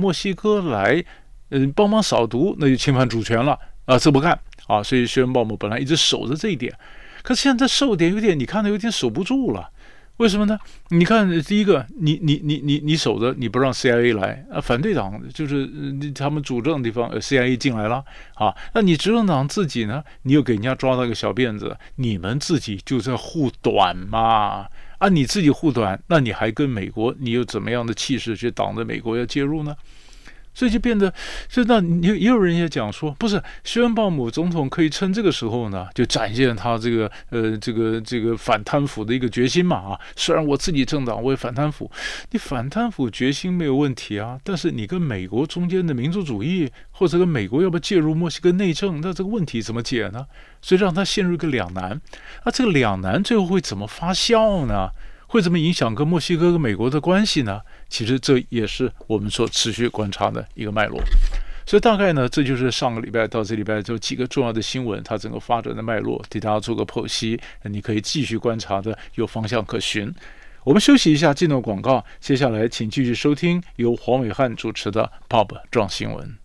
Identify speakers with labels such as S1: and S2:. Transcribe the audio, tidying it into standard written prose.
S1: 墨西哥来，帮忙扫毒，那就侵犯主权了啊，这不干啊。所以薛恩鲍姆本来一直守着这一点，可是现在受点有点，你看到有点守不住了。为什么呢？你看，第一个，你守着，你不让 CIA 来啊，反对党就是他们主政的地方，CIA 进来了啊，那你执政党自己呢，你又给人家抓到一个小辫子，你们自己就在护短嘛。啊，你自己护短，那你还跟美国，你有怎么样的气势去挡着美国要介入呢？所以就变得，就那也有人也讲说，不是薛恩鲍姆总统可以趁这个时候呢，就展现他这个反贪腐的一个决心嘛啊。虽然我自己政党我也反贪腐，你反贪腐决心没有问题啊，但是你跟美国中间的民族主义，或者跟美国要不要介入墨西哥内政，那这个问题怎么解呢？所以让他陷入一个两难。那这个两难最后会怎么发酵呢？会怎么影响跟墨西哥跟美国的关系呢？其实这也是我们所持续观察的一个脉络。所以大概呢，这就是上个礼拜到这礼拜这几个重要的新闻，它整个发展的脉络，替大家做个剖析，你可以继续观察的，有方向可循。我们休息一下，进入广告，接下来请继续收听由黄伟汉主持的 Pop 撞新闻。